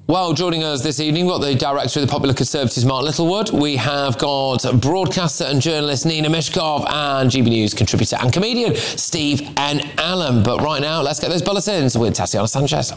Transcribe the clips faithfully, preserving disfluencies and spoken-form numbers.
Well, joining us this evening, we've got the Director of the Popular Conservatives, Mark Littlewood. We have got broadcaster and journalist Nina Mishkov and G B News contributor and comedian Steve N. Allen. But right now, let's get those bulletins with Tatiana Sanchez.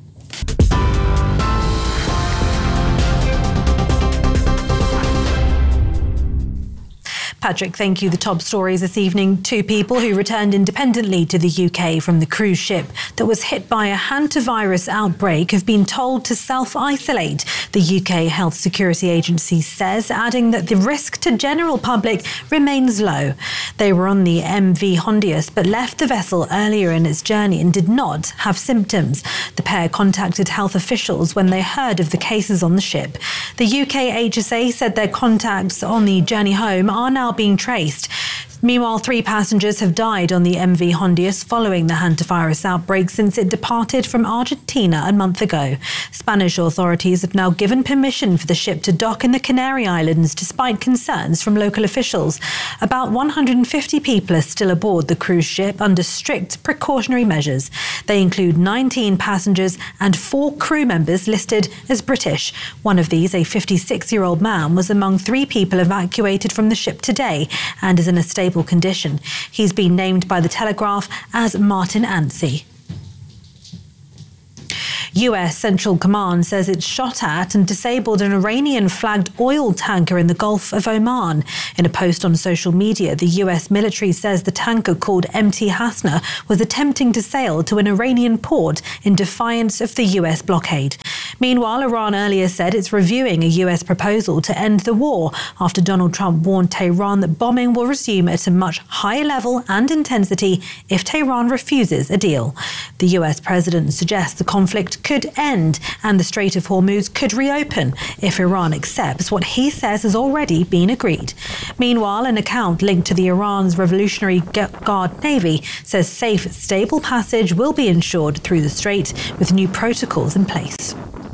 Patrick, thank you. The top stories this evening. Two people who returned independently to the U K from the cruise ship that was hit by a hantavirus outbreak have been told to self-isolate, the U K Health Security Agency says, adding that the risk to general public remains low. They were on the M V Hondius but left the vessel earlier in its journey and did not have symptoms. The pair contacted health officials when they heard of the cases on the ship. The U K H S A said their contacts on the journey home are now being traced. Meanwhile, three passengers have died on the M V Hondius following the hantavirus outbreak since it departed from Argentina a month ago. Spanish authorities have now given permission for the ship to dock in the Canary Islands despite concerns from local officials. About one hundred fifty people are still aboard the cruise ship under strict precautionary measures. They include nineteen passengers and four crew members listed as British. One of these, a fifty-six-year-old man, was among three people evacuated from the ship today and is in a stable condition. He's been named by the Telegraph as Martin Ansey. U S Central Command says it shot at and disabled an Iranian-flagged oil tanker in the Gulf of Oman. In a post on social media, the U S military says the tanker, called M T Hasna, was attempting to sail to an Iranian port in defiance of the U S blockade. Meanwhile, Iran earlier said it's reviewing a U S proposal to end the war after Donald Trump warned Tehran that bombing will resume at a much higher level and intensity if Tehran refuses a deal. The U S president suggests the conflict could end and the Strait of Hormuz could reopen if Iran accepts what he says has already been agreed. Meanwhile, an account linked to the Iran's Revolutionary Guard Navy says safe, stable passage will be ensured through the strait with new protocols in place.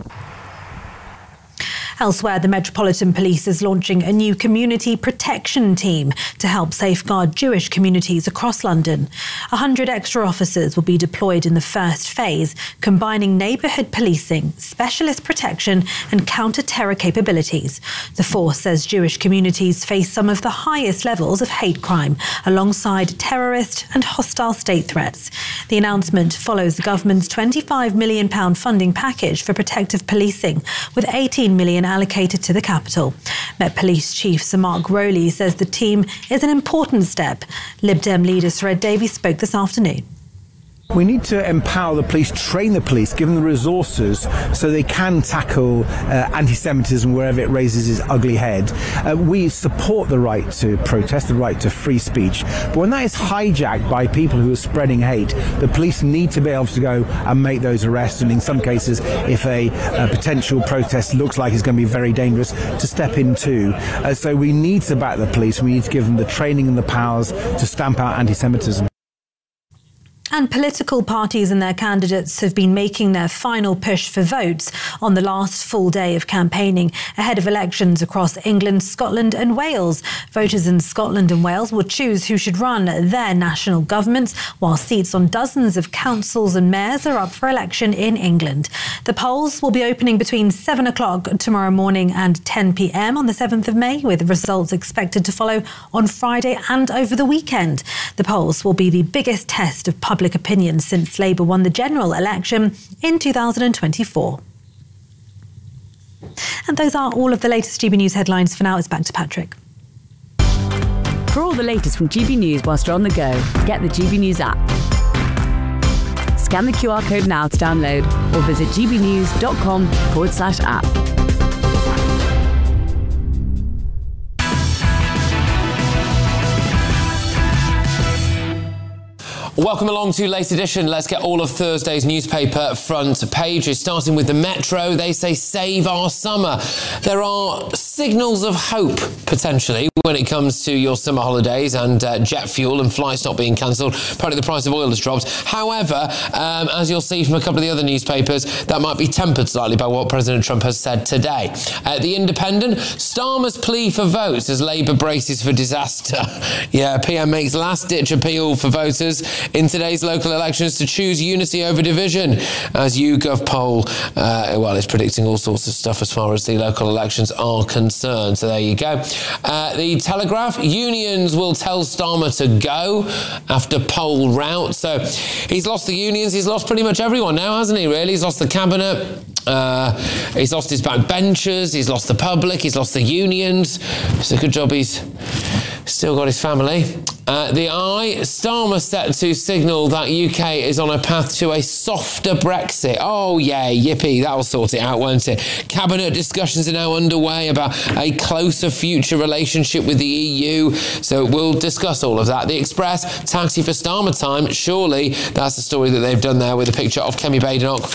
Elsewhere, the Metropolitan Police is launching a new community protection team to help safeguard Jewish communities across London. A hundred extra officers will be deployed in the first phase, combining neighbourhood policing, specialist protection and counter-terror capabilities. The force says Jewish communities face some of the highest levels of hate crime, alongside terrorist and hostile state threats. The announcement follows the government's twenty-five million pounds funding package for protective policing, with eighteen million pounds allocated to the capital. Met Police Chief Sir Mark Rowley says the team is an important step. Lib Dem leader Sir Ed Davies spoke this afternoon. We need to empower the police, train the police, give them the resources so they can tackle uh, anti-Semitism wherever it raises its ugly head. Uh, we support the right to protest, the right to free speech, but when that is hijacked by people who are spreading hate, the police need to be able to go and make those arrests, and in some cases, if a, a potential protest looks like it's going to be very dangerous, to step in too. Uh, so we need to back the police, we need to give them the training and the powers to stamp out anti-Semitism. And political parties and their candidates have been making their final push for votes on the last full day of campaigning ahead of elections across England, Scotland and Wales. Voters in Scotland and Wales will choose who should run their national governments, while seats on dozens of councils and mayors are up for election in England. The polls will be opening between seven o'clock tomorrow morning and ten p.m. on the seventh of May, with results expected to follow on Friday and over the weekend. The polls will be the biggest test of public opinion since Labour won the general election in two thousand twenty-four. And those are all of the latest G B News headlines. For now, it's back to Patrick. For all the latest from G B News whilst you're on the go, get the G B News app. Scan the Q R code now to download or visit gbnews.com forward slash app. Welcome along to Late Edition. Let's get all of Thursday's newspaper front pages, starting with the Metro. They say save our summer. There are signals of hope, potentially, when it comes to your summer holidays and uh, jet fuel and flights not being cancelled. Apparently the price of oil has dropped. However, um, as you'll see from a couple of the other newspapers, that might be tempered slightly by what President Trump has said today. Uh, the Independent, Starmer's plea for votes as Labour braces for disaster. Yeah, P M makes last-ditch appeal for voters. in today's local elections to choose unity over division, as YouGov poll, uh, well, it's predicting all sorts of stuff as far as the local elections are concerned. So there you go. Uh, the Telegraph, unions will tell Starmer to go after poll rout. So he's lost the unions, he's lost pretty much everyone now, hasn't he, really? He's lost the cabinet, uh, he's lost his backbenchers, he's lost the public, he's lost the unions. It's a good job he's still got his family. Uh, the Eye, Starmer set to signal that U K is on a path to a softer Brexit. Oh, yeah, yippee, that'll sort it out, won't it? Cabinet discussions are now underway about a closer future relationship with the E U, so we'll discuss all of that. The Express, taxi for Starmer time, surely that's the story that they've done there with a picture of Kemi Badenoch.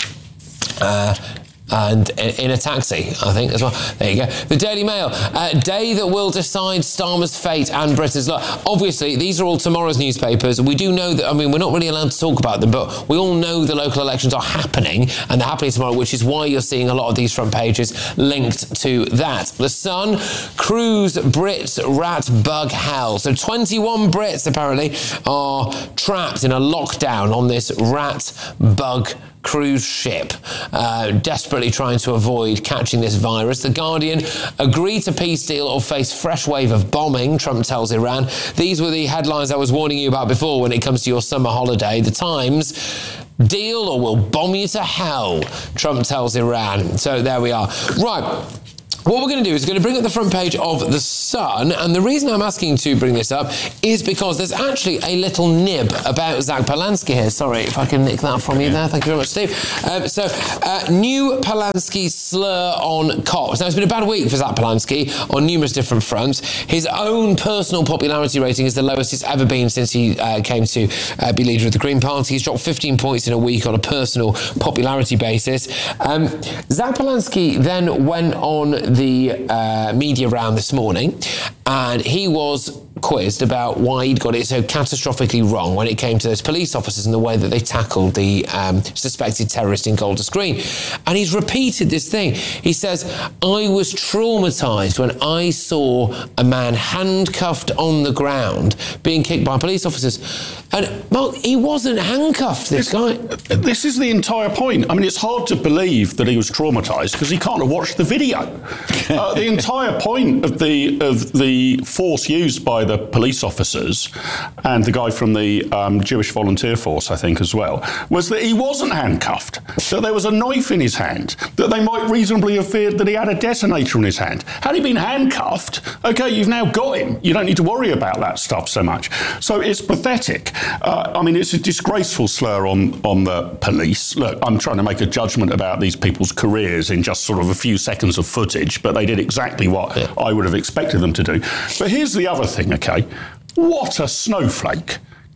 Uh, and in a taxi, I think, as well. There you go. The Daily Mail, uh, day that will decide Starmer's fate and Britain's luck. Obviously, these are all tomorrow's newspapers. We do know that, I mean, we're not really allowed to talk about them, but we all know the local elections are happening, and they're happening tomorrow, which is why you're seeing a lot of these front pages linked to that. The Sun, cruise Brits rat bug hell. So twenty-one Brits, apparently, are trapped in a lockdown on this rat bug cruise ship, uh, desperately trying to avoid catching this virus. The Guardian, agree to peace deal or face fresh wave of bombing, Trump tells Iran. These were the headlines I was warning you about before when it comes to your summer holiday. The Times, deal or we'll bomb you to hell, Trump tells Iran. So there we are. Right. What we're going to do is we're going to bring up the front page of The Sun, and the reason I'm asking to bring this up is because there's actually a little nib about Zach Polanski here. Sorry if I can nick that from you there. Thank you very much, Steve. Um, so, uh, new Polanski slur on cops. Now, it's been a bad week for Zach Polanski on numerous different fronts. His own personal popularity rating is the lowest it's ever been since he uh, came to uh, be leader of the Green Party. He's dropped fifteen points in a week on a personal popularity basis. Um, Zach Polanski then went on the uh, media round this morning, and he was quizzed about why he'd got it so catastrophically wrong when it came to those police officers and the way that they tackled the um, suspected terrorist in Golders Green. And he's repeated this thing. He says, I was traumatised when I saw a man handcuffed on the ground being kicked by police officers. And, Mark, he wasn't handcuffed, this guy. This is the entire point. I mean, it's hard to believe that he was traumatised because he can't have watched the video. uh, the entire point of the of the force used by the police officers and the guy from the um, Jewish volunteer force, I think, as well, was that he wasn't handcuffed, that there was a knife in his hand, that they might reasonably have feared that he had a detonator in his hand. Had he been handcuffed, OK, you've now got him. You don't need to worry about that stuff so much. So it's pathetic. Uh, I mean, it's a disgraceful slur on, on the police. Look, I'm trying to make a judgment about these people's careers in just sort of a few seconds of footage, but they did exactly what yeah. I would have expected them to do. But here's the other thing, OK? What a snowflake.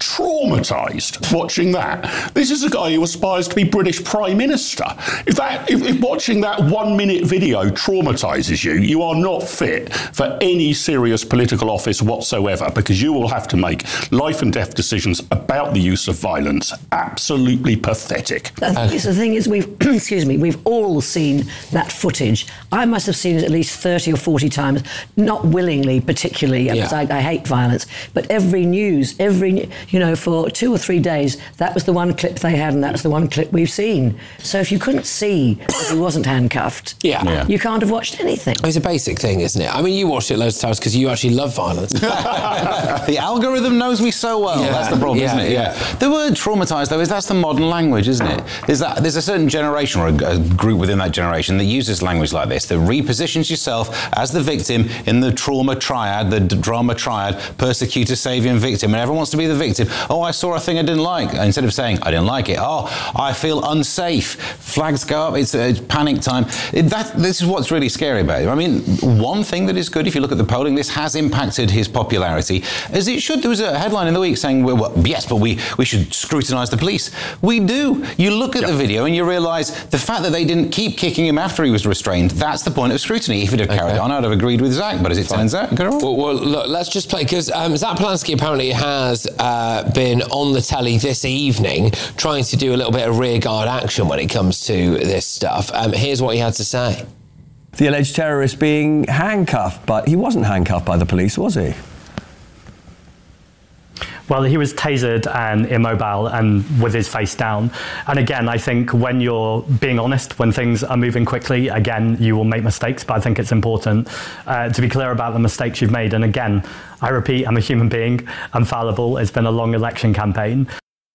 Traumatised watching that. This is a guy who aspires to be British Prime Minister. If that, if, if watching that one-minute video traumatises you, you are not fit for any serious political office whatsoever, because you will have to make life and death decisions about the use of violence. Absolutely pathetic. Okay. The thing is, we've excuse me, we've all seen that footage. I must have seen it at least thirty or forty times, not willingly, particularly, because yeah. I, I hate violence. But every news, every you know, for two or three days, that was the one clip they had, and that's the one clip we've seen. So if you couldn't see that he wasn't handcuffed, yeah. Yeah. you can't have watched anything. It's a basic thing, isn't it? I mean, you watched it loads of times because you actually love violence. The algorithm knows me so well. Yeah. That's the problem, yeah, isn't it? Yeah. yeah. The word traumatised, though, is that's the modern language, isn't it? There's that. There's a certain generation or a, a group within that generation that uses language like this, that repositions yourself as the victim in the trauma triad, the d- drama triad, persecutor, saviour, and victim, and everyone wants to be the victim. Oh, I saw a thing I didn't like. Instead of saying, I didn't like it, oh, I feel unsafe. Flags go up, it's, it's panic time. It, that, this is what's really scary about it. I mean, one thing that is good, if you look at the polling, this has impacted his popularity, as it should. There was a headline in the week saying, well, well yes, but we, we should scrutinise the police. We do. You look at yep. the video and you realise the fact that they didn't keep kicking him after he was restrained, that's the point of scrutiny. If it had carried okay. on, I'd have agreed with Zach, but as it Fine. turns out, well, well, look, let's just play, because um, Zach Polanski apparently has uh, been on the telly this evening trying to do a little bit of rearguard action when it comes to this stuff. Um, here's what he had to say. The alleged terrorist being handcuffed, but he wasn't handcuffed by the police, was he? Well, he was tasered and immobile and with his face down. And again, I think when you're being honest, when things are moving quickly, again, you will make mistakes. But I think it's important uh, to be clear about the mistakes you've made. And again, I repeat, I'm a human being. I'm fallible. It's been a long election campaign.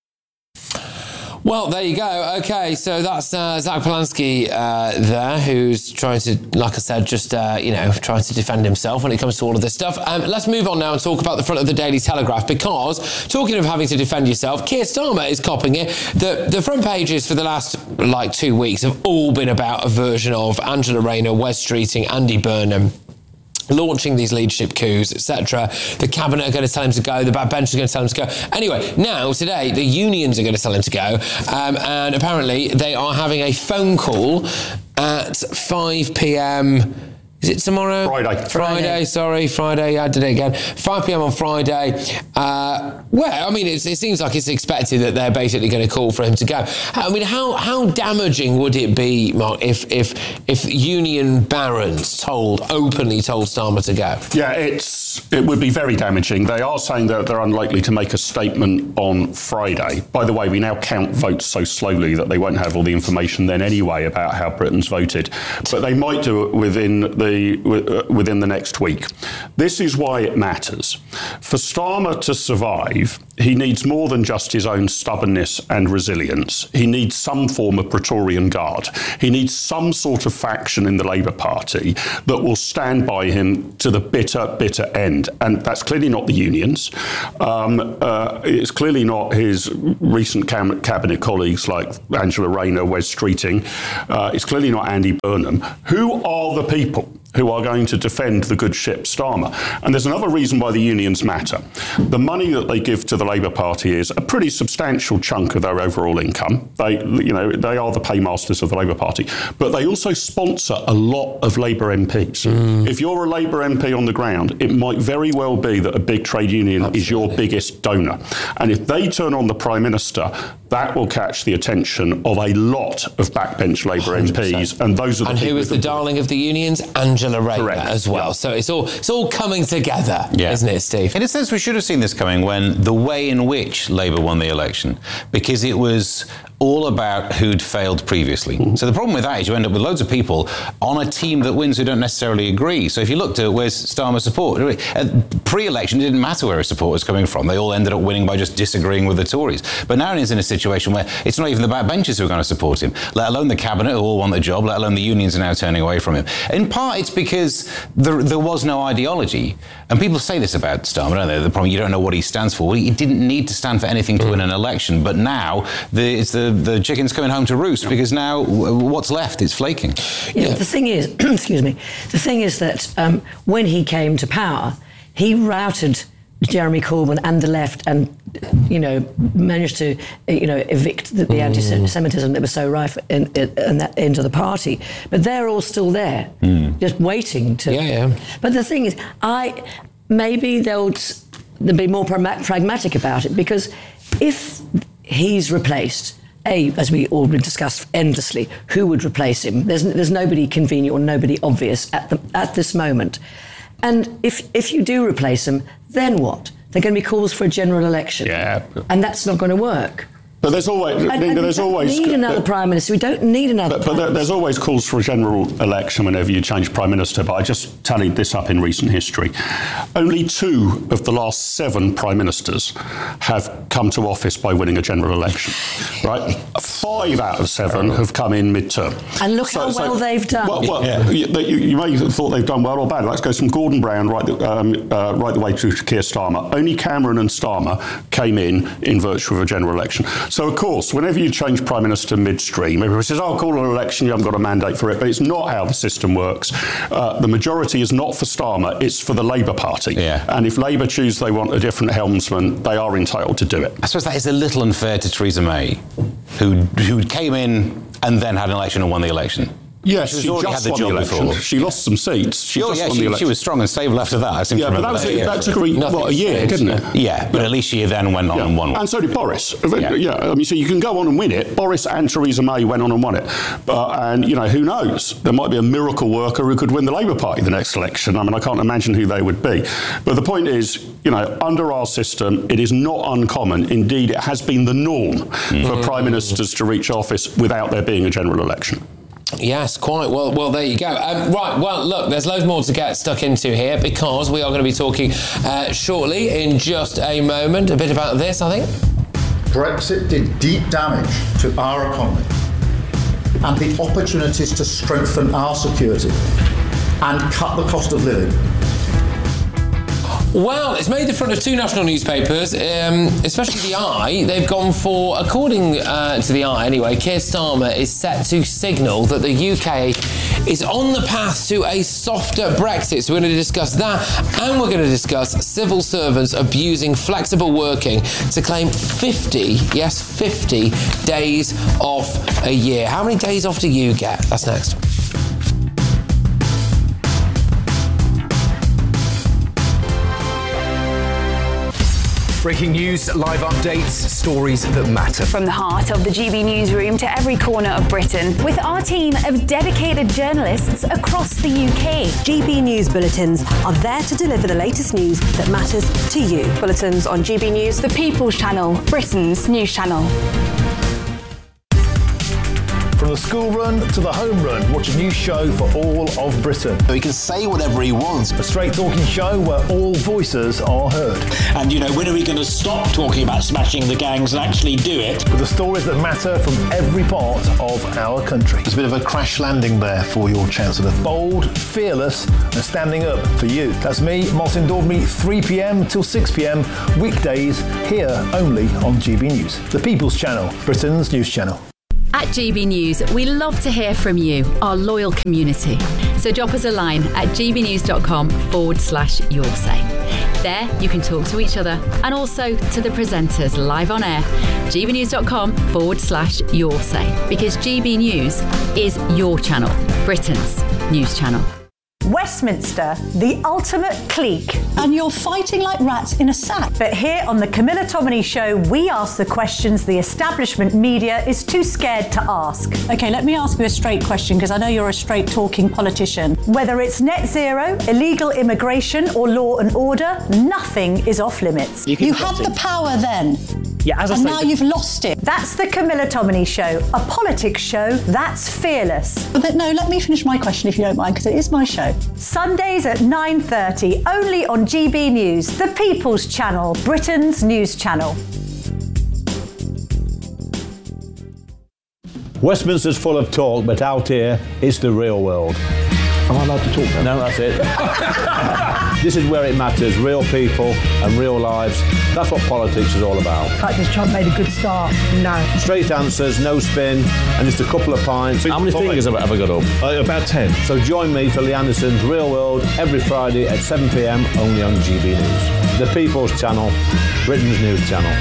Well, there you go. Okay, so that's uh, Zach Polanski uh, there, who's trying to, like I said, just, uh, you know, trying to defend himself when it comes to all of this stuff. Um, let's move on now and talk about the front of the Daily Telegraph, because, talking of having to defend yourself, Keir Starmer is copping it. The, the front pages for the last, like, two weeks have all been about a version of Angela Rayner, Wes Streeting, Andy Burnham, launching these leadership coups, et cetera. The cabinet are going to tell him to go. The backbench are going to tell him to go. Anyway, now, today, the unions are going to tell him to go. Um, and apparently, they are having a phone call at five p.m. Is it tomorrow? Friday. Friday, Friday. sorry, Friday, I did it again. five p.m. on Friday. Uh, well, I mean, it's, it seems like it's expected that they're basically going to call for him to go. I mean, how how damaging would it be, Mark, if if if union barons told, openly told Starmer to go? Yeah, it's it would be very damaging. They are saying that they're unlikely to make a statement on Friday. By the way, we now count votes so slowly that they won't have all the information then anyway about how Britain's voted. But they might do it within the within the next week. This is why it matters. For Starmer to survive, he needs more than just his own stubbornness and resilience. He needs some form of Praetorian Guard. He needs some sort of faction in the Labour Party that will stand by him to the bitter, bitter end. And that's clearly not the unions. Um, uh, it's clearly not his recent cam- cabinet colleagues like Angela Rayner, Wes Streeting. Uh, it's clearly not Andy Burnham. Who are the people who are going to defend the good ship Starmer? And there's another reason why the unions matter. The money that they give to the Labour Party is a pretty substantial chunk of their overall income. They, you know, they are the paymasters of the Labour Party, but they also sponsor a lot of Labour M Ps. Mm. If you're a Labour M P on the ground, it might very well be that a big trade union Absolutely. Is your biggest donor. And if they turn on the Prime Minister, that will catch the attention of a lot of backbench Labour one hundred percent. M Ps. And those are the And who is the darling of the unions? Angela Rayner Correct. As well. Yeah. So it's all it's all coming together, yeah. isn't it, Steve? In a sense, we should have seen this coming when the way in which Labour won the election, because it was all about who'd failed previously. Mm-hmm. So the problem with that is you end up with loads of people on a team that wins who don't necessarily agree. So if you looked at where's Starmer's support, at pre-election, it didn't matter where his support was coming from. They all ended up winning by just disagreeing with the Tories. But now he's in a situation where it's not even the backbenchers who are going to support him, let alone the cabinet who all want the job, let alone the unions are now turning away from him. In part, it's because there, there was no ideology. And people say this about Starmer, don't they? The problem, you don't know what he stands for. Well, he didn't need to stand for anything to win an election. But now the, it's the the chicken's coming home to roost, because now what's left is flaking. Yeah, yeah. The thing is, excuse me, the thing is that um, when he came to power, he routed Jeremy Corbyn and the left, and you know managed to you know evict the, the mm. anti-Semitism that was so rife in, in, in that end of the party. But they're all still there, mm. just waiting to. Yeah, yeah. But the thing is, I maybe they'll, they'll be more pragmatic about it, because if he's replaced. A, as we already discussed endlessly, who would replace him? There's there's nobody convenient or nobody obvious at the, at this moment. And if if you do replace him, then what? There are going to be calls for a general election. Yeah. And that's not going to work. But there's always, and, and there's we don't always need another prime minister. We don't need another. But, prime but there's always calls for a general election whenever you change prime minister. But I just tallied this up in recent history. Only two of the last seven prime ministers have come to office by winning a general election. Right? Five out of seven have come in mid-term. And look so, how well so, they've done. Well, well yeah. you, you, you may have thought they've done well or bad. Let's go from Gordon Brown right the, um, uh, right the way through to Keir Starmer. Only Cameron and Starmer came in in virtue of a general election. So of course, whenever you change prime minister midstream, everybody says, "Oh, call an election. You haven't got a mandate for it." But it's not how the system works. Uh, the majority is not for Starmer; it's for the Labour Party. Yeah. And if Labour choose they want a different helmsman, they are entitled to do it. I suppose that is a little unfair to Theresa May, who who came in and then had an election and won the election. Yes, she, was she already just had the won job the election. before. She lost some seats. She, oh, just yeah, won she, the election. she was strong and stable after that. I seem yeah, to but remember that, was, that. that yeah. took her, what, a year, didn't it? Yeah, but at least she then went on yeah. and won one. And so did Boris. Yeah. yeah, I mean, so you can go on and win it. Boris and Theresa May went on and won it. But, and, you know, who knows? There might be a miracle worker who could win the Labour Party the next election. I mean, I can't imagine who they would be. But the point is, you know, under our system, it is not uncommon. Indeed, it has been the norm mm. for Prime Ministers to reach office without there being a general election. Yes, quite. Well, well, there you go. Um, right, well, look, there's loads more to get stuck into here because we are going to be talking uh, shortly, in just a moment, a bit about this, I think. Brexit did deep damage to our economy and the opportunities to strengthen our security and cut the cost of living. Well, it's made the front of two national newspapers, um, especially The Eye. They've gone for, according uh, to The Eye anyway, Keir Starmer is set to signal that the U K is on the path to a softer Brexit. So we're going to discuss that, and we're going to discuss civil servants abusing flexible working to claim fifty, yes, fifty days off a year. How many days off do you get? That's next. Breaking news, live updates, stories that matter. From the heart of the G B newsroom to every corner of Britain, with our team of dedicated journalists across the U K. G B News bulletins are there to deliver the latest news that matters to you. Bulletins on G B News, the People's Channel, Britain's news channel. From the school run to the home run, watch a new show for all of Britain. So he can say whatever he wants. A straight talking show where all voices are heard. And, you know, when are we going to stop talking about smashing the gangs and actually do it? With the stories that matter from every part of our country. There's a bit of a crash landing there for your Chancellor. Bold, fearless and standing up for you. That's me, Martin Daubney, three p.m. till six p.m. weekdays, here only on G B News. The People's Channel, Britain's news channel. At G B News, we love to hear from you, our loyal community. So drop us a line at gbnews.com forward slash your say. There, you can talk to each other and also to the presenters live on air. gbnews.com forward slash your say. Because G B News is your channel, Britain's news channel. Westminster, the ultimate clique. And you're fighting like rats in a sack. But here on the Camilla Tominey Show, we ask the questions the establishment media is too scared to ask. OK, let me ask you a straight question, because I know you're a straight-talking politician. Whether it's net zero, illegal immigration or law and order, nothing is off limits. You, you had the power then. Yeah, as I and say, now you've lost it. That's the Camilla Tominey Show, a politics show that's fearless. But then, no, let me finish my question if you don't mind, because it is my show. Sundays at nine thirty, only on G B News, the People's Channel, Britain's news channel. Westminster's full of talk, but out here, it's the real world. Am I allowed to talk now? No, that's it. This is where it matters, real people and real lives. That's what politics is all about. In fact, has Trump made a good start? No. Straight answers, no spin, and just a couple of pints. How many fingers have I ever got up? Uh, about ten. So join me for Lee Anderson's Real World every Friday at seven p.m. only on G B News. The People's Channel, Britain's news channel.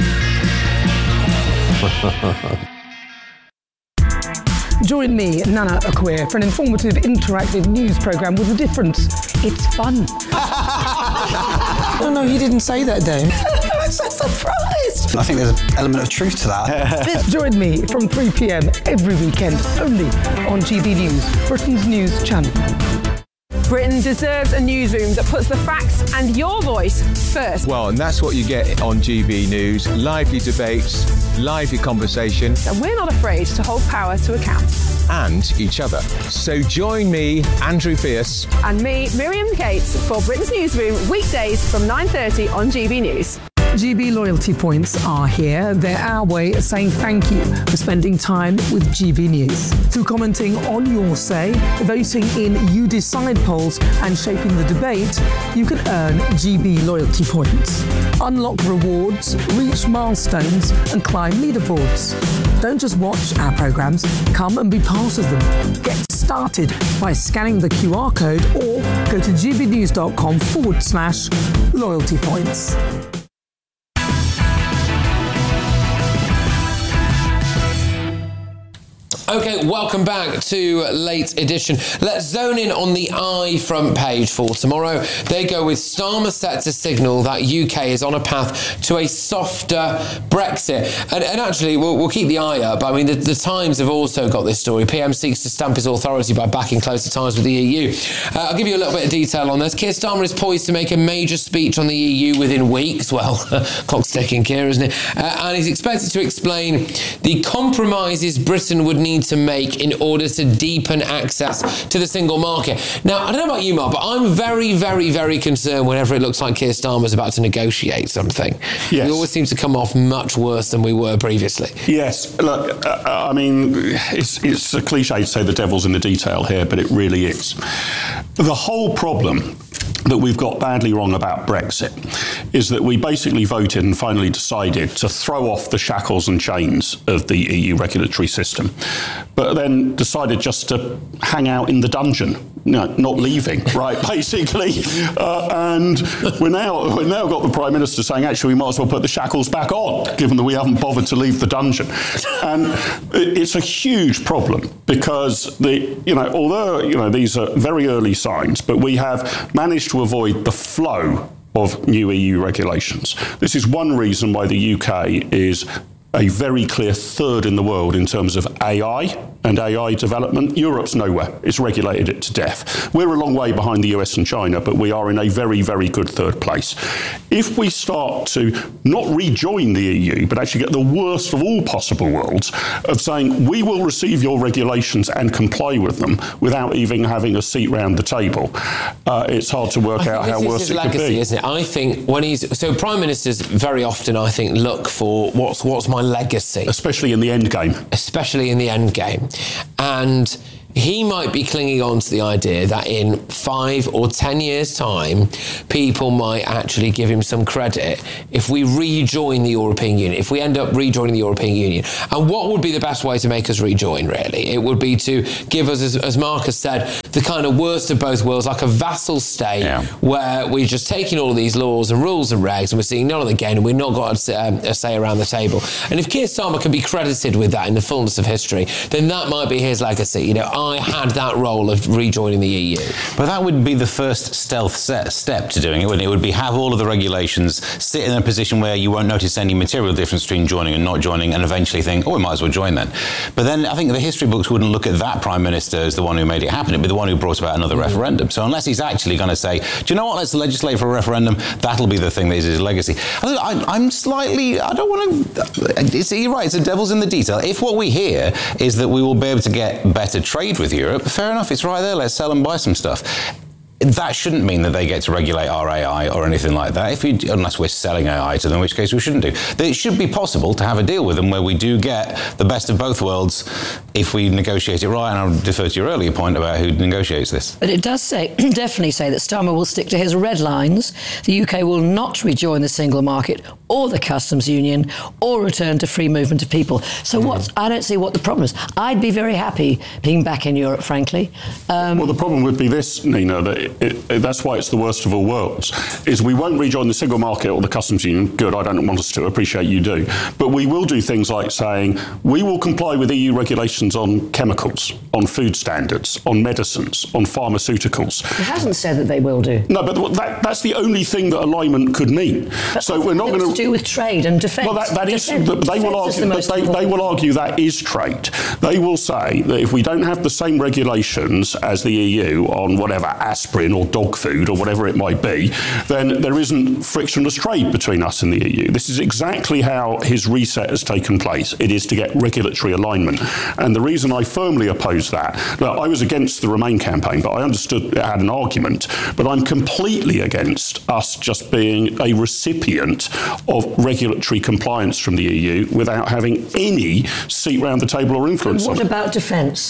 Join me, Nana Akweer, for an informative, interactive news programme with a difference. It's fun. No, no, you didn't say that, Dave. I'm so surprised. I think there's an element of truth to that. Join me from three p.m. every weekend, only on G B News, Britain's news channel. Britain deserves a newsroom that puts the facts and your voice first. Well, and that's what you get on G B News. Lively debates, lively conversation. And we're not afraid to hold power to account. And each other. So join me, Andrew Pierce. And me, Miriam Gates, for Britain's Newsroom, weekdays from nine thirty on G B News. G B loyalty points are here. They're our way of saying thank you for spending time with G B News. Through commenting on your say, voting in You Decide polls and shaping the debate, you can earn G B loyalty points. Unlock rewards, reach milestones and climb leaderboards. Don't just watch our programmes, come and be part of them. Get started by scanning the Q R code or go to gbnews.com forward slash loyalty points. OK, welcome back to Late Edition. Let's zone in on the I front page for tomorrow. They go with Starmer set to signal that U K is on a path to a softer Brexit. And, and actually, we'll, we'll keep the eye up. I mean, the, the Times have also got this story. P M seeks to stamp his authority by backing closer ties with the E U. Uh, I'll give you a little bit of detail on this. Keir Starmer is poised to make a major speech on the E U within weeks. Well, clock's ticking, Keir, isn't it? Uh, and he's expected to explain the compromises Britain would need to make in order to deepen access to the single market. Now, I don't know about you, Mark, but I'm very, very, very concerned whenever it looks like Keir Starmer's about to negotiate something. Yes. We always seem to come off much worse than we were previously. Yes. Look, uh, I mean, it's, it's a cliche to say the devil's in the detail here, but it really is. The whole problem that we've got badly wrong about Brexit is that we basically voted and finally decided to throw off the shackles and chains of the E U regulatory system, but then decided just to hang out in the dungeon, you know, not leaving, right, basically. Uh, and we're now, we've now got the Prime Minister saying, actually, we might as well put the shackles back on, given that we haven't bothered to leave the dungeon. And it's a huge problem because, the, you know, although, you know, these are very early signs, but we have managed to avoid the flow of new E U regulations. This is one reason why the U K is a very clear third in the world in terms of A I and A I development. Europe's nowhere. It's regulated it to death. We're a long way behind the U S and China, but we are in a very, very good third place. If we start to not rejoin the E U, but actually get the worst of all possible worlds of saying, we will receive your regulations and comply with them without even having a seat round the table, uh, it's hard to work out how worse it legacy, could be. Isn't it? I think when he's... So Prime Ministers very often, I think, look for what's what's my legacy. Especially in the end game. Especially in the end game. And he might be clinging on to the idea that in five or ten years' time, people might actually give him some credit if we rejoin the European Union, if we end up rejoining the European Union. And what would be the best way to make us rejoin, really? It would be to give us, as, as Mark has said, the kind of worst of both worlds, like a vassal state, yeah. where we're just taking all of these laws and rules and regs and we're seeing none of them again, and we've not got a, um, a say around the table. And if Keir Starmer can be credited with that in the fullness of history, then that might be his legacy. You know, I had that role of rejoining the E U. But that would be the first stealth set step to doing it, wouldn't it? It would be have all of the regulations, sit in a position where you won't notice any material difference between joining and not joining, and eventually think, oh, we might as well join then. But then I think the history books wouldn't look at that Prime Minister as the one who made it happen. It'd be the one who brought about another mm-hmm. referendum. So unless he's actually going to say, do you know what, let's legislate for a referendum, that'll be the thing that is his legacy. I, I'm slightly, I don't want to, it's, you're right, it's the devil's in the detail. If what we hear is that we will be able to get better trade with Europe, fair enough, it's right there, let's sell and buy some stuff. That shouldn't mean that they get to regulate our A I or anything like that, if we, unless we're selling A I to them, in which case we shouldn't do. It should be possible to have a deal with them where we do get the best of both worlds if we negotiate it right, and I'll defer to your earlier point about who negotiates this. But it does say, definitely say that Starmer will stick to his red lines. The U K will not rejoin the single market or the customs union or return to free movement of people. So mm-hmm. what's, I don't see what the problem is. I'd be very happy being back in Europe, frankly. Um, well, the problem would be this, Nina, that it, it, that's why it's the worst of all worlds, is we won't rejoin the single market or the customs union. Good, I don't want us to, appreciate you do. But we will do things like saying, we will comply with E U regulations on chemicals, on food standards, on medicines, on pharmaceuticals. It hasn't said that they will do. No, but that, that's the only thing that alignment could mean. But so we're not going to... to do with trade and defence. Well, that, that is... Defense, they, will argue, the they, they will argue that is trade. They will say that if we don't have the same regulations as the E U on whatever, aspirin or dog food or whatever it might be, then there isn't frictionless trade between us and the E U. This is exactly how his reset has taken place. It is to get regulatory alignment. And the reason I firmly oppose that, now, I was against the Remain campaign, but I understood it had an argument, but I'm completely against us just being a recipient of regulatory compliance from the E U without having any seat round the table or influence and what on it. about defence?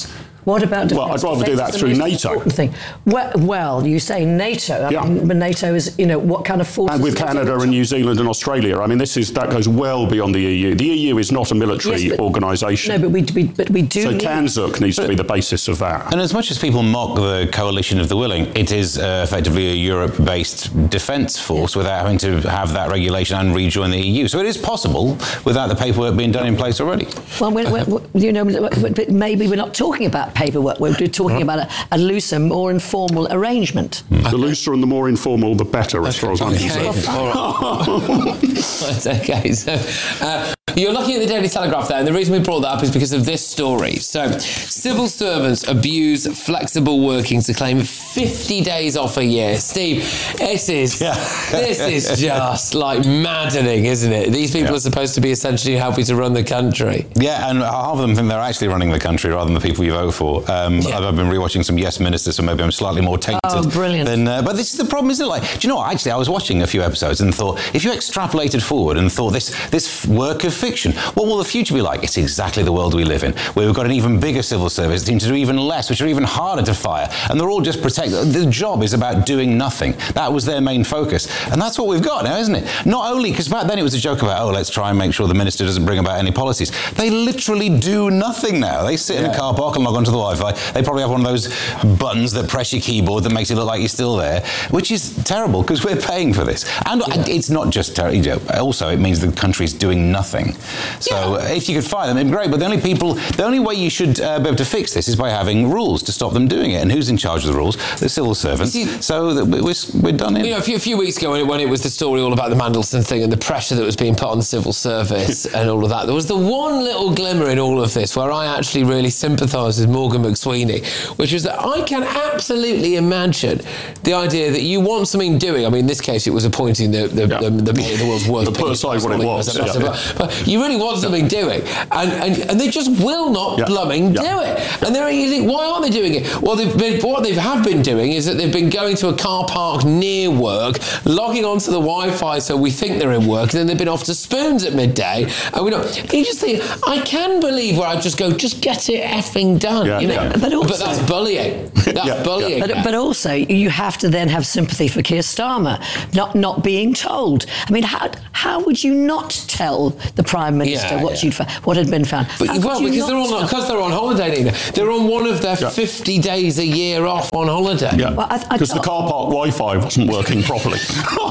What about defence? Well, I'd rather do Defence that is the through most NATO. important Thing. Well, well, you say NATO. I Yeah. mean, but NATO is, you know, what kind of forces? And with NATO Canada is- and New Zealand and Australia, I mean, this is that goes well beyond the E U. The E U is not a military Yes, but- organisation. No, but we, we, but we do so need... CANZUK needs to be the basis of that. And as much as people mock the coalition of the willing, it is uh, effectively a Europe-based defence force without having to have that regulation and rejoin the E U. So it is possible without the paperwork being done in place already. Well, we're, we're, you know, but maybe we're not talking about paperwork. We're talking about a, a looser, more informal arrangement. The looser and the more informal, the better, as far as I'm Okay, concerned. all right. That's okay. So, uh, you're looking at the Daily Telegraph there, and the reason we brought that up is because of this story. So, civil servants abuse flexible working to claim fifty days off a year. Steve, this is Yeah. this is just like maddening, isn't it? These people Yeah. are supposed to be essentially helping to run the country. Yeah, and half of them think they're actually running the country rather than the people you vote for. Um, Yeah. I've, I've been rewatching some Yes Ministers, so maybe I'm slightly more tainted. Oh, brilliant. Than, uh, but this is the problem, isn't it? Like, do you know what? Actually, I was watching a few episodes and thought, if you extrapolated forward and thought this this work of fiction, what will the future be like? It's exactly the world we live in, where we've got an even bigger civil service team to do even less, which are even harder to fire, and they're all just protect. The job is about doing nothing. That was their main focus, and that's what we've got now, isn't it? Not only because back then it was a joke about, oh, let's try and make sure the minister doesn't bring about any policies. They literally do nothing now. They sit in a car park and log onto the Wi-Fi. They probably have one of those buttons that press your keyboard that makes it look like you're still there, which is terrible because we're paying for this. And Yeah. it's not just terrible. You know, also, it means the country's doing nothing. So Yeah. if you could fire them, it'd be great. But the only people, the only way you should uh, be able to fix this is by having rules to stop them doing it. And who's in charge of the rules? The civil servants. See, so that we're, we're done in. You know, a few, a few weeks ago when it, when it was the story all about the Mandelson thing and the pressure that was being put on the civil service and all of that, there was the one little glimmer in all of this where I actually really sympathised with Morgan McSweeney, which was that I can absolutely imagine the idea that you want something doing. I mean, in this case, it was appointing the the, Yeah. the, the, the world's worst. To put aside what it was, But, yeah. but you really want something doing, and, and and they just will not Yeah. blooming Yeah. do it. And they're you think, why aren't they doing it? Well, they've been, what they have been doing is that they've been going to a car park near work, logging onto the Wi-Fi so we think they're in work, and then they've been off to Spoons at midday, and we don't. You just think, I can believe where I just go, just get it effing done. Yeah, you know? yeah. But also- that's bullying. That's Yeah, bullying. But, but also, you have to then have sympathy for Keir Starmer, not not being told. I mean, how how would you not tell the Prime Minister Yeah, what yeah. you'd fa- what had been found? But, How could well, you because they're not on tell? because they're on holiday, Nina. They're on one of their Yeah. fifty days a year off on holiday. Yeah, Well, I- I because the thought- car park Wi-Fi wasn't working properly.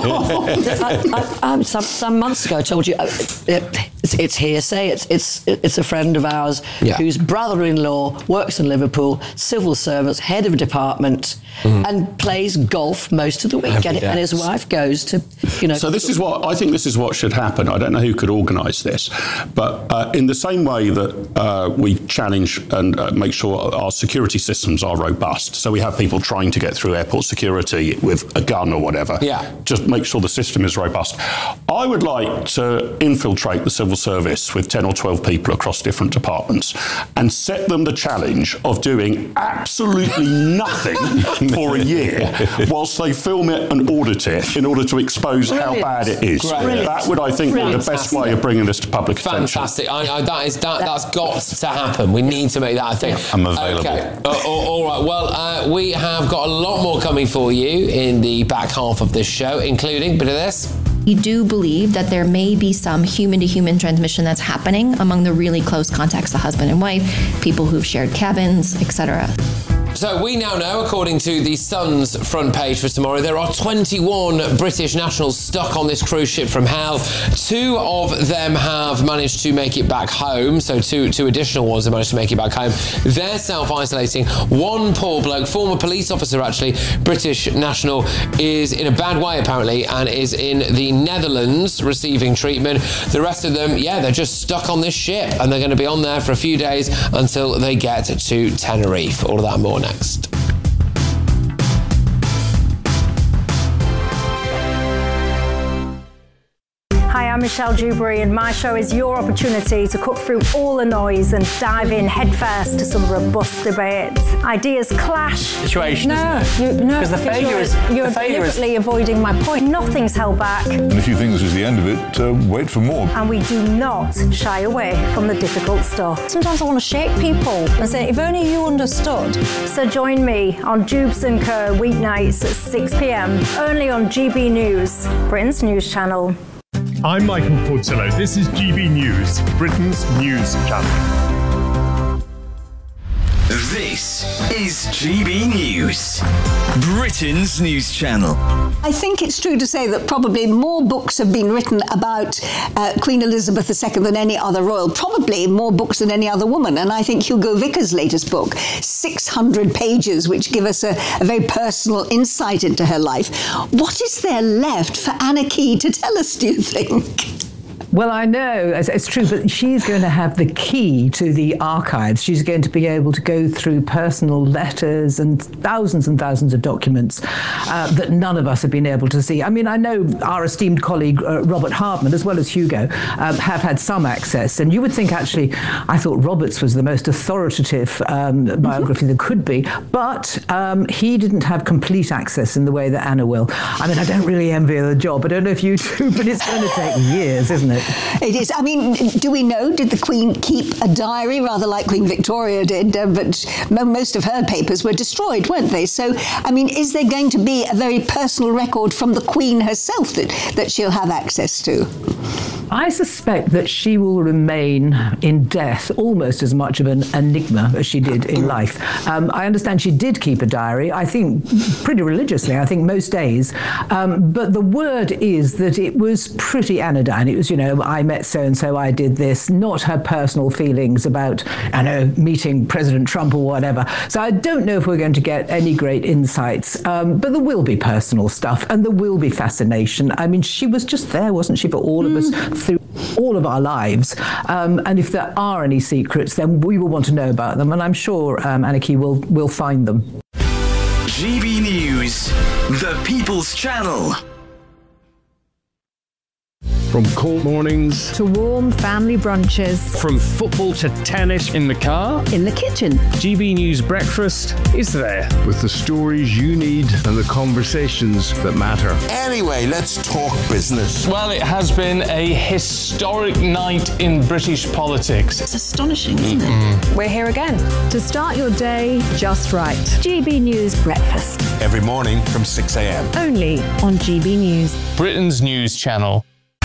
I, I, um, some, some months ago, I told you uh, it, it's, it's hearsay. It's it's it's a friend of ours Yeah. whose brother-in-law works in Liverpool, civil service, head of a department, and plays golf most of the week. Every And, day. and his wife goes to, you know. So this is what I think. This is what should happen. I don't know who could organise this, but uh, in the same way that uh, we challenge and uh, make sure our security systems are robust, so we have people trying to get through airport security with a gun or whatever. Yeah. Just make sure the system is robust. I would like to infiltrate the civil service with ten or twelve people across different departments and set them the challenge of doing absolutely nothing for a year whilst they film it and audit it in order to expose how Brilliant. bad it is. Great. That would, I think, be the Brilliant. best way of bringing this to public attention. Fantastic. I, I, that is that. That's got to happen. We need to make that a thing. I'm available. Okay. Uh, all, all right. Well, uh, we have got a lot more coming for you in the back half of this show, including a bit of this. We do believe that there may be some human-to-human transmission that's happening among the really close contacts, the husband and wife, people who've shared cabins, et cetera. So we now know, according to the Sun's front page for tomorrow, there are twenty-one British nationals stuck on this cruise ship from hell. Two of them have managed to make it back home, so two two additional ones have managed to make it back home. They're self-isolating. One poor bloke, former police officer actually, British national, is in a bad way apparently and is in the Netherlands receiving treatment. The rest of them, yeah, they're just stuck on this ship and they're going to be on there for a few days until they get to Tenerife. All of that and more next. Hi, I'm Michelle Dewberry, and my show is your opportunity to cut through all the noise and dive in headfirst to some robust debates. Ideas clash. Situation, No, isn't it? you, no, Because the because failure you're, is you're the failure is deliberately avoiding my point. Nothing's held back, And if you think this is the end of it, uh, wait for more. and we do not shy away from the difficult stuff. Sometimes I want to shake people and say, if only you understood. So join me on Jubes and Co weeknights at six p.m. only on G B News, Britain's news channel. I'm Michael Portillo. This is G B News, Britain's news channel. This is G B News, Britain's news channel. I think it's true to say that probably more books have been written about uh, Queen Elizabeth the Second than any other royal, probably more books than any other woman. And I think Hugo Vickers' latest book, six hundred pages, which give us a, a very personal insight into her life. What is there left for Anna Key to tell us, do you think? Well, I know it's, it's true, but she's going to have the key to the archives. She's going to be able to go through personal letters and thousands and thousands of documents uh, that none of us have been able to see. I mean, I know our esteemed colleague uh, Robert Hardman, as well as Hugo, um, have had some access. And you would think, actually, I thought Robert's was the most authoritative um, biography mm-hmm. there could be, but um, he didn't have complete access in the way that Anna will. I mean, I don't really envy her the job. I don't know if you do, but it's going to take years, isn't it? It is. I mean, do we know, did the Queen keep a diary, rather like Queen Victoria did? Uh, but most of her papers were destroyed, weren't they? So, I mean, is there going to be a very personal record from the Queen herself that, that she'll have access to? I suspect that she will remain in death almost as much of an enigma as she did in life. Um, I understand she did keep a diary, I think pretty religiously, I think most days. Um, but the word is that it was pretty anodyne. It was, you know, I met so-and-so, I did this, not her personal feelings about, I know, meeting President Trump or whatever. So I don't know if we're going to get any great insights, um, but there will be personal stuff and there will be fascination. I mean, she was just there, wasn't she, for all of us through all of our lives. Um, and if there are any secrets, then we will want to know about them. And I'm sure um, Anna Key will, will find them. G B News, the People's Channel. From cold mornings to warm family brunches, from football to tennis in the car, in the kitchen, G B News Breakfast is there with the stories you need and the conversations that matter. Anyway, let's talk business. Well, it has been a historic night in British politics. It's astonishing, isn't it? We're here again To start your day just right. G B News Breakfast. Every morning from six a.m. Only on G B News, Britain's news channel.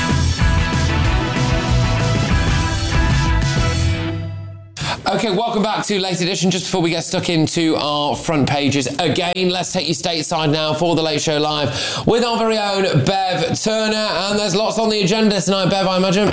Okay, welcome back to Late Edition. Just before we get stuck into our front pages again, let's take you stateside now for the Late Show Live with our very own Bev Turner. And there's lots on the agenda tonight, Bev, I imagine.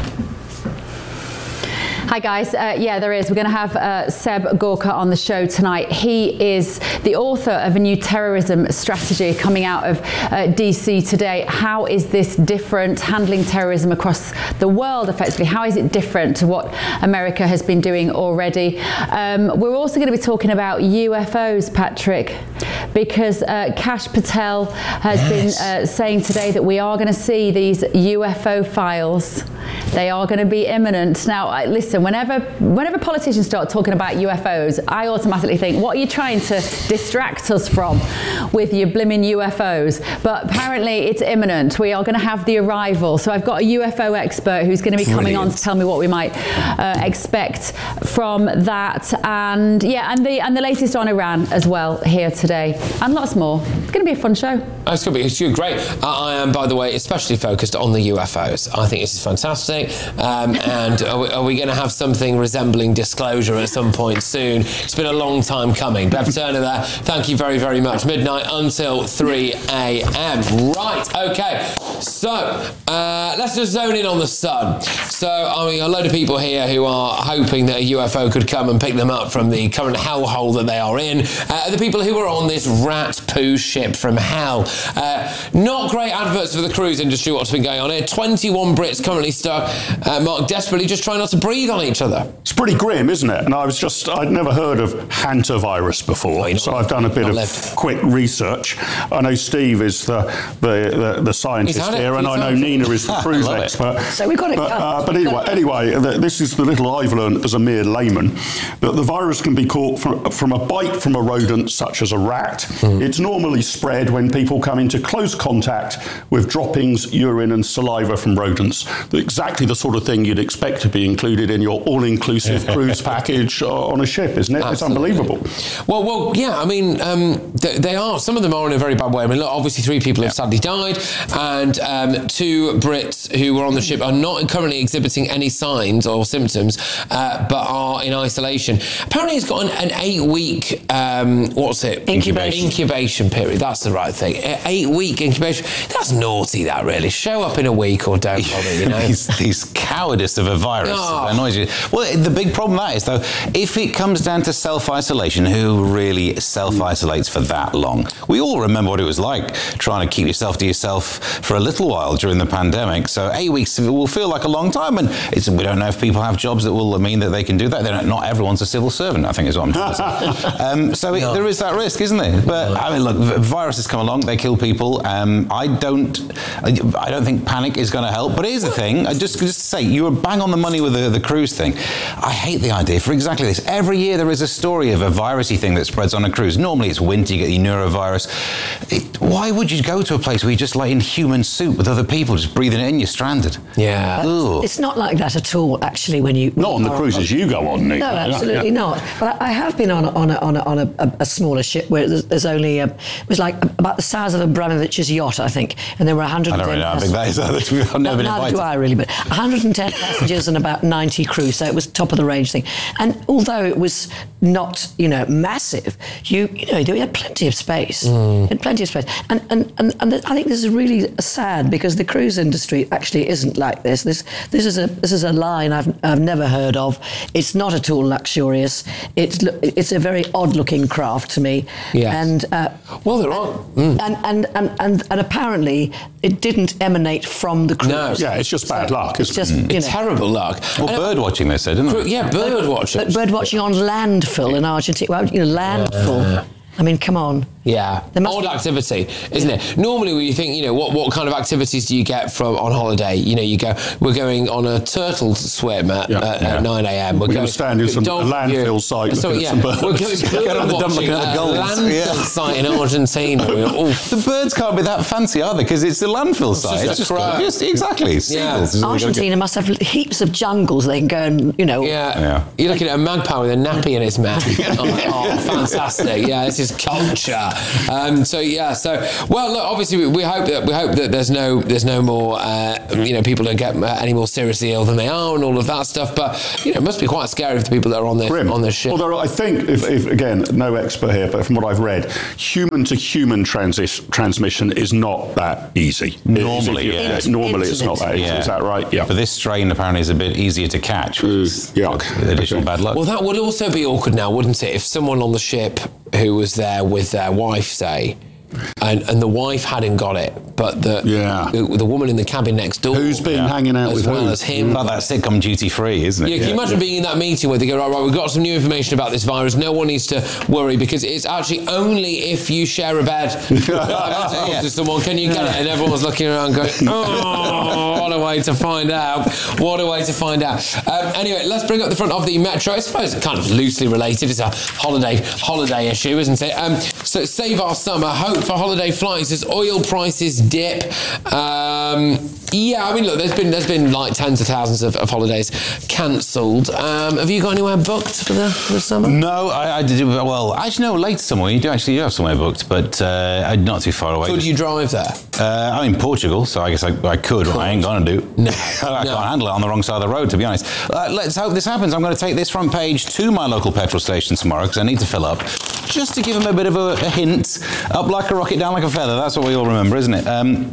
Hi guys, uh, yeah there is. We're going to have uh, Seb Gorka on the show tonight. He is the author of a new terrorism strategy coming out of uh, D C today. How is this different, handling terrorism across the world effectively? How is it different to what America has been doing already? Um, we're also going to be talking about U F Os, Patrick, because uh, Kash Patel has yes. been uh, saying today that we are going to see these U F O files. They are going to be imminent. Now, I, listen, whenever whenever politicians start talking about U F Os, I automatically think, what are you trying to distract us from with your blimmin' U F Os? But apparently it's imminent. We are going to have the arrival. So I've got a U F O expert who's going to be Brilliant. coming on to tell me what we might uh, expect from that. And yeah, and the and the latest on Iran as well here today. And lots more. It's going to be a fun show. Oh, it's going to be it's great. Uh, I am, by the way, especially focused on the U F Os. I think this is fantastic. Um, and are we, are we going to have something resembling disclosure at some point soon? It's been a long time coming. Bev Turner there. Thank you very, very much. Midnight until three a.m. Right, okay. So, uh, let's just zone in on the sun. So, I mean, a load of people here who are hoping that a U F O could come and pick them up from the current hellhole that they are in. Uh, the people who are on this rat poo ship from hell. Uh, not great adverts for the cruise industry, what's been going on here. twenty-one Brits currently stuck. Uh, Mark desperately just trying not to breathe on each other. It's pretty grim, isn't it? And I was just, I'd never heard of hantavirus before, oh, so I've done a bit of lived. quick research. I know Steve is the the, the, the scientist here, and I know Nina is the cruise expert. So we've got it but, covered. Uh, but anyway, anyway, the, this is the little I've learned as a mere layman, that the virus can be caught from, from a bite from a rodent such as a rat. Mm. It's normally spread when people come into close contact with droppings, urine and saliva from rodents. Exactly the sort of thing you'd expect to be included in your all-inclusive cruise package on a ship, isn't it? Absolutely. It's unbelievable. Well, well, yeah, I mean, um, they, they are, some of them are in a very bad way. I mean, look, obviously three people have sadly died, and um, two Brits who were on the ship are not currently exhibiting any signs or symptoms, uh, but are in isolation. Apparently he's got an, an eight-week, um, what's it? Incubation. Incubation period, that's the right thing. Eight-week incubation. That's naughty, that, really. Show up in a week or don't bother, you know? these, these cowardice of a virus Oh. that annoys you. Well, the big problem that is, though, if it comes down to self-isolation, who really self-isolates for that long? We all remember what it was like trying to keep yourself to yourself for a little while during the pandemic. So eight weeks will feel like a long time, and it's, we don't know if people have jobs that will mean that they can do that. They don't, not everyone's a civil servant, I think is what I'm trying to say. um, so it, No. there is that risk, isn't there? But I mean, look, viruses come along, they kill people. Um, I don't, I don't think panic is going to help. But here's the thing: I just just to say, you were bang on the money with the, the cruise thing. I hate the idea for exactly this. Every year there is a story of a virusy thing that spreads on a cruise. Normally it's winter, you get the neurovirus. It, why would you go to a place where you're just like in human soup with other people, just breathing it in? You're stranded. Yeah. But it's not like that at all, actually. When you not on the cruises you go on, Nick. No, absolutely yeah. not. But I have been on a, on a, on a, on a, a, a smaller ship where there's, there's only a, it was like about the size of Abramovich's yacht, I think, and there were one hundred ten. I don't really know how big that is. I've never no, been neither invited. do I really, but one hundred ten passengers and about ninety crew, so it was top of the range thing. And although it was not, you know, massive, you you know, you had plenty of space. Mm. You had plenty of space. And and, and and I think this is really sad because the cruise industry actually isn't like this. This this is a this is a line I've I've never heard of. It's not at all luxurious. It's it's a very odd looking craft to me. Yes. And uh, well, there are. Mm. And, and, and, and, and apparently it didn't emanate from the cruise. No. Yeah, it's just bad luck. It's just, you It's know, terrible luck. Well, And- bird watching, they said, didn't they? Yeah, bird watching. But bird watching on landfill in Argentina. Well, you know, landfill. Yeah. I mean, come on. Yeah, There must odd be- activity, isn't it? Normally, when you think, you know, what, what kind of activities do you get from on holiday? You know, you go, we're going on a turtle swim at, Yeah. at, Yeah. at nine a.m. We're going gonna stand in some dolphin landfill view. site So, looking yeah, at some birds. we're going Get on the dump watching looking at the a gulls. landfill Yeah. site in Argentina. We're all The birds can't be that fancy, are they? Because it's a landfill site. just a crowd. just- exactly. Yeah. Seagulls. Argentina must have heaps of jungles they can go and, you know. Yeah. Yeah. You're looking at a magpie with a nappy in its mouth. oh, oh, fantastic. Yeah, this is culture. Um, so yeah, so well, look, obviously we, we hope that we hope that there's no there's no more uh, you know, people don't get uh, any more seriously ill than they are and all of that stuff. But you know, it must be quite scary for the people that are on the Grim. on the ship. Although I think, if, if again, no expert here, but from what I've read, human to human transi- transmission is not that easy. Normally, If you- yeah. Normally it's not that easy. Yeah. Is that right? Yeah. But this strain apparently is a bit easier to catch. Which is Yuck. additional bad luck. Well, that would also be awkward now, wouldn't it? If someone on the ship who was there with their wife, say, and, and the wife hadn't got it, but the, Yeah. the the woman in the cabin next door, Who's been yeah, hanging out as with well who? as him. Like that sitcom Duty Free, isn't it? Yeah, can you imagine being in that meeting where they go, right, right, we've got some new information about this virus. No one needs to worry because it's actually only if you share a bed Yeah. to someone can you get it. And everyone's looking around going, oh, what a way to find out. What a way to find out. Um, anyway, let's bring up the front of the Metro. I suppose it's kind of loosely related. It's a holiday holiday issue, isn't it? Um, so save our summer. Hope for holiday flights as oil prices dip. Um, yeah, I mean, look, there's been there's been like tens of thousands of, of holidays cancelled. Um, have you got anywhere booked for the, for the summer? No, I, I did. Well, actually, no, later somewhere. You do actually you have somewhere booked, but uh, not too far away. Could you drive there? Uh, I'm in Portugal, so I guess I, I could, but I ain't gonna do. No, I no. can't handle it on the wrong side of the road, to be honest. Uh, let's hope this happens. I'm going to take this front page to my local petrol station tomorrow because I need to fill up, just to give them a bit of a, a hint. Up like a rocket, down like a feather. That's what we all remember, isn't it? Um,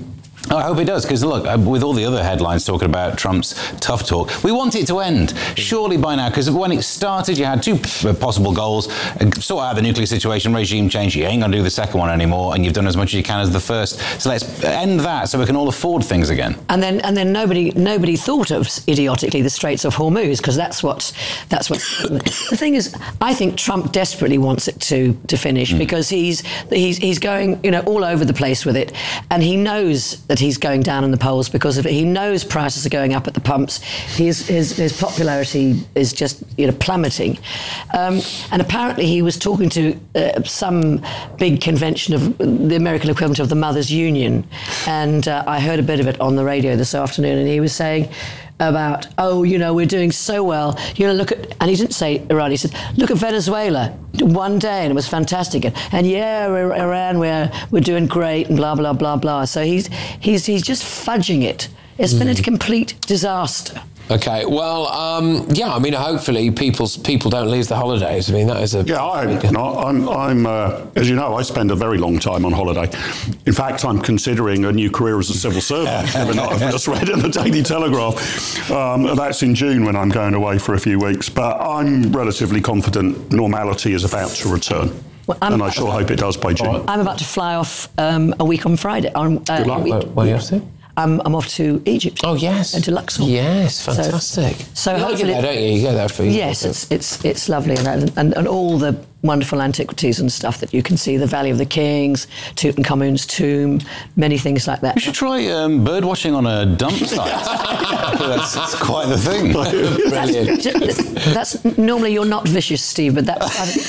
Oh, I hope it does, because look, with all the other headlines talking about Trump's tough talk, we want it to end, surely by now, because when it started, you had two possible goals: sort out the nuclear situation, regime change. You ain't going to do the second one anymore, and you've done as much as you can as the first. So let's end that so we can all afford things again. And then, and then nobody, nobody thought of idiotically the Straits of Hormuz, because that's what, that's what. The thing is, I think Trump desperately wants it to to finish mm. because he's he's he's going, you know, all over the place with it, and he knows that he's going down in the polls because of it. He knows prices are going up at the pumps. His his, his popularity is just, you know, plummeting. Um, and apparently he was talking to uh, some big convention of the American equivalent of the Mothers Union, and uh, I heard a bit of it on the radio this afternoon, and he was saying about, oh, you know, we're doing so well. You know, look at, and he didn't say Iran, he said, look at Venezuela, one day, and it was fantastic. And, and yeah, we're, Iran, we're, we're doing great, and blah, blah, blah, blah. So he's, he's, he's just fudging it. It's mm. been a complete disaster. Okay, well, um, yeah, I mean, hopefully people's, people don't lose the holidays. I mean, that is a... Yeah, I, no, I'm, I'm uh, as you know, I spend a very long time on holiday. In fact, I'm considering a new career as a civil servant, given I've just read in the Daily Telegraph. Um, that's in June when I'm going away for a few weeks. But I'm relatively confident normality is about to return. Well, and I sure hope it does by June. I'm about to fly off um, a week on Friday. On, uh, Good luck. What, what are you off to? Um, I'm off to Egypt. Oh yes, and to Luxor. Yes, fantastic. So, so you hopefully, like it there, don't you? You go there for yes, it's it's it's lovely, and, and and all the wonderful antiquities and stuff that you can see, the Valley of the Kings, Tutankhamun's tomb, many things like that. You should try um, bird watching on a dump site. that's, that's quite the thing. Brilliant. That's, that's normally you're not vicious, Steve, but that's.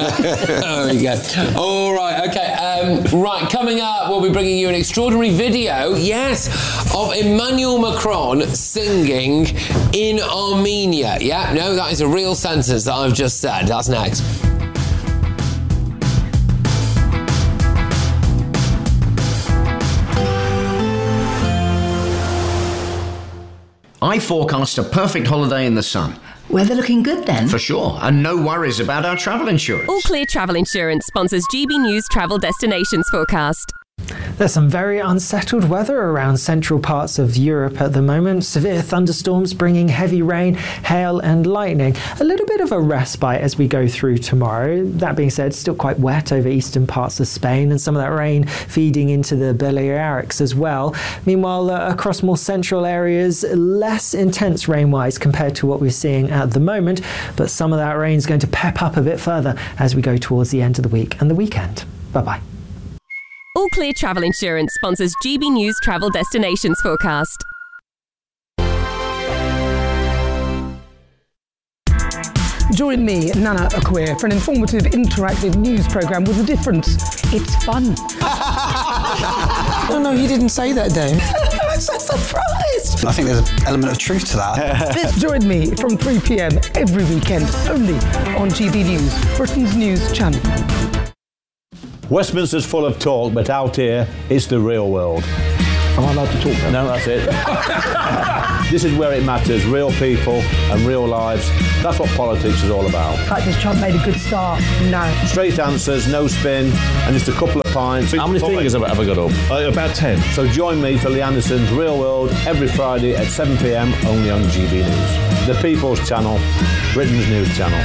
There we go. All right, okay. Um, right, coming up, we'll be bringing you an extraordinary video, yes, of Emmanuel Macron singing in Armenia. Yeah, no, that is a real sentence that I've just said. That's next. I forecast a perfect holiday in the sun. Weather looking good then? For sure, and no worries about our travel insurance. All Clear Travel Insurance sponsors G B News Travel Destinations Forecast. There's some very unsettled weather around central parts of Europe at the moment. Severe thunderstorms bringing heavy rain, hail and lightning. A little bit of a respite as we go through tomorrow. That being said, still quite wet over eastern parts of Spain, and some of that rain feeding into the Balearics as well. Meanwhile, uh, across more central areas, less intense rain-wise compared to what we're seeing at the moment, but some of that rain is going to pep up a bit further as we go towards the end of the week and the weekend. Bye-bye. All Clear Travel Insurance sponsors G B News Travel Destinations Forecast. Join me, Nana Akweer, for an informative, interactive news programme with a difference. It's fun. No, no, you didn't say that, Dave. I'm so surprised. I think there's an element of truth to that. Join me from three p.m. every weekend, only on G B News, Britain's news channel. Westminster's full of talk, but out here, it's the real world. Am I allowed to talk now? No, that's it. This is where it matters, real people and real lives. That's what politics is all about. In fact, has Trump made a good start? No. Straight answers, no spin, and just a couple of pints. How many fingers have I ever got up? Uh, about ten. So join me for Lee Anderson's Real World every Friday at seven p.m. only on G B News. The People's Channel, Britain's news channel.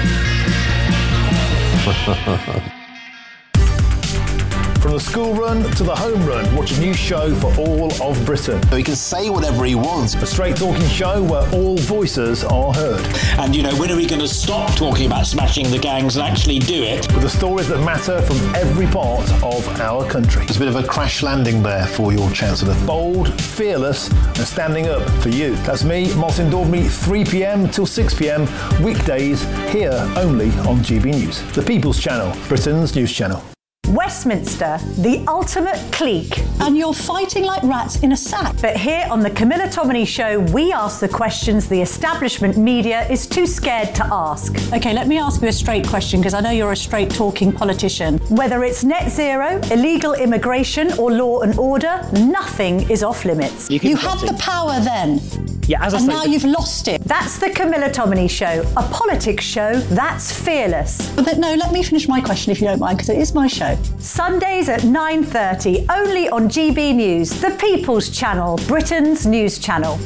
From the school run to the home run, watch a new show for all of Britain. So he can say whatever he wants. A straight talking show where all voices are heard. And, you know, when are we going to stop talking about smashing the gangs and actually do it? With the stories that matter from every part of our country. There's a bit of a crash landing there for your Chancellor. Bold, fearless and standing up for you. That's me, Martin Daubney, three p.m. till six p.m. weekdays here only on G B News. The People's Channel, Britain's news channel. Westminster, the ultimate clique. And you're fighting like rats in a sack. But here on the Camilla Tominey Show, we ask the questions the establishment media is too scared to ask. OK, let me ask you a straight question, because I know you're a straight-talking politician. Whether it's net zero, illegal immigration or law and order, nothing is off limits. You, you have the power then. Yeah, as I and say, now you've lost it. That's the Camilla Tominey Show, a politics show that's fearless. But no, let me finish my question if you don't mind, because it is my show. Sundays at nine thirty, only on G B News, the People's Channel, Britain's news channel.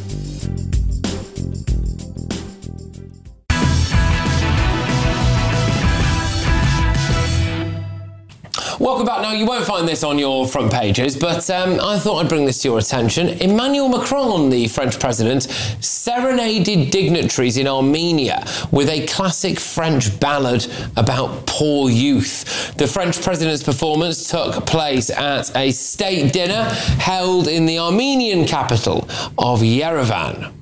Welcome back. Now, you won't find this on your front pages, but um, I thought I'd bring this to your attention. Emmanuel Macron, the French president, serenaded dignitaries in Armenia with a classic French ballad about poor youth. The French president's performance took place at a state dinner held in the Armenian capital of Yerevan.